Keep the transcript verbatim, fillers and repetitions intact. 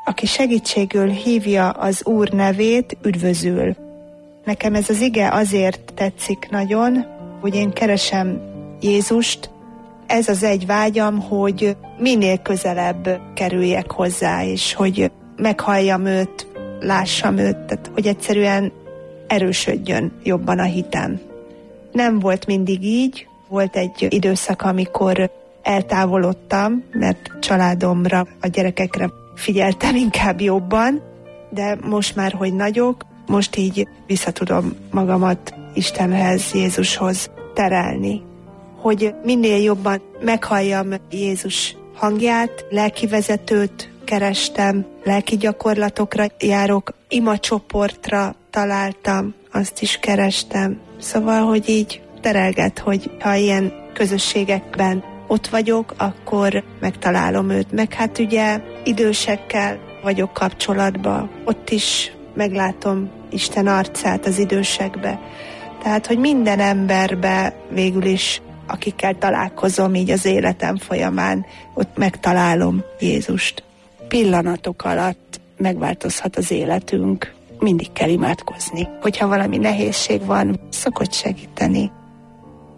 aki segítségül hívja az Úr nevét, üdvözül. Nekem ez az ige azért tetszik nagyon, hogy én keresem Jézust. Ez az egy vágyam, hogy minél közelebb kerüljek hozzá, és hogy meghalljam őt, lássam őt, tehát hogy egyszerűen erősödjön jobban a hitem. Nem volt mindig így, volt egy időszak, amikor eltávolodtam, mert családomra, a gyerekekre figyeltem inkább jobban, de most már, hogy nagyok, most így visszatudom magamat Istenhez, Jézushoz terelni. Hogy minél jobban meghalljam Jézus hangját, lelkivezetőt kerestem, lelki gyakorlatokra járok, imacsoportra találtam, azt is kerestem. Szóval, hogy így terelget, hogy ha ilyen közösségekben ott vagyok, akkor megtalálom őt. Meg hát ugye idősekkel vagyok kapcsolatban, ott is meglátom Isten arcát az idősekbe. Tehát, hogy minden emberbe végül is, akikkel találkozom így az életem folyamán, ott megtalálom Jézust. Pillanatok alatt megváltozhat az életünk, mindig kell imádkozni. Hogyha valami nehézség van, szokott segíteni.